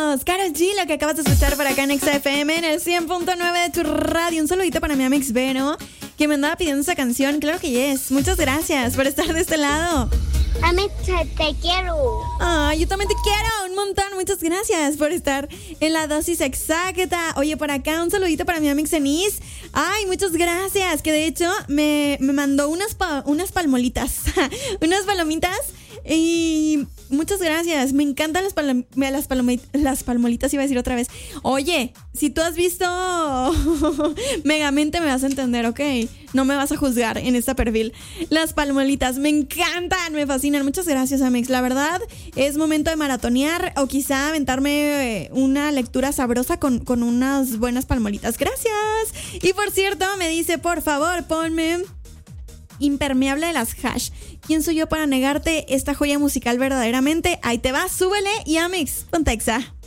Vámonos, Karol G, lo que acabas de escuchar por acá en Exa FM en el 100.9 de tu radio. Un saludito para mi Amix Vero, que me andaba pidiendo esa canción. Claro que yes. Muchas gracias por estar de este lado. Amix, te quiero. Yo también te quiero un montón. Muchas gracias por estar en la dosis exacta. Oye, por acá un saludito para mi Amix Denise. Ay, muchas gracias. Que de hecho me mandó unas palmolitas, unas palomitas. Y muchas gracias. Me encantan las palmolitas, iba a decir otra vez. Oye, si tú has visto Megamente me vas a entender, ¿ok? No me vas a juzgar en este perfil. Las palmolitas me encantan, me fascinan. Muchas gracias, Amix. La verdad, es momento de maratonear o quizá aventarme una lectura sabrosa con unas buenas palmolitas. Gracias. Y por cierto, me dice, por favor, ponme Impermeable de las Hash. ¿Quién soy yo para negarte esta joya musical verdaderamente? Ahí te va, súbele y Amix, ponte Exa.